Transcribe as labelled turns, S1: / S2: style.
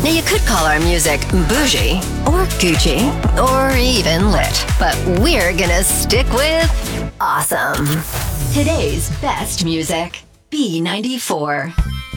S1: Now, you could call our music bougie, or Gucci, or even lit, but we're gonna stick with awesome. Today's best music, B94.